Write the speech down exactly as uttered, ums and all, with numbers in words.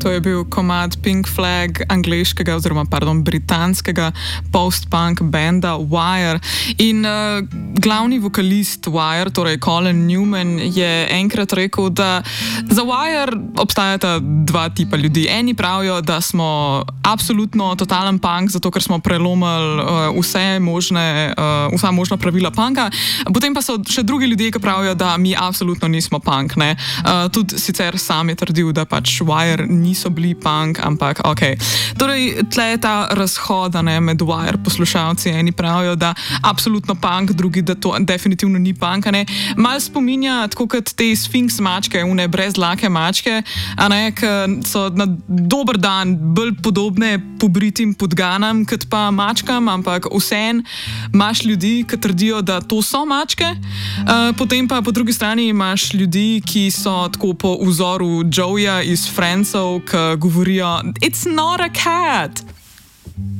To je bil komad Pink Flag angleškega oziroma pardon, britanskega post-punk benda Wire. In uh, glavni vokalist Wire, torej Colin Newman, je enkrat rekel, da za Wire obstajata dva tipa ljudi. Eni pravijo, da smo absolutno totalen punk, zato ker smo prelomili uh, vse možne, uh, vsa možna pravila punka. Potem pa so še drugi ljudje, ki pravijo, da mi absolutno nismo punk. Ne? Uh, tudi sicer sam je trdil, da pač Wire niso bili punk, ampak ok. Torej, tle je ta razhoda ne, med Wire poslušalci. Eni pravijo, da absolutno punk, drugi, da to definitivno ni punk. Mal spominja, tako kot te Sphinx mačke, une brezlake mačke, a ne, ki so na dober dan bolj podobne pobritim podganam, kot pa mačkam, ampak vseen imaš ljudi, ki trdijo, da to so mačke, uh, potem pa po drugi strani imaš ljudi, ki so tako po vzoru Joeja iz Friendsov, ki govorijo, it's not a cat.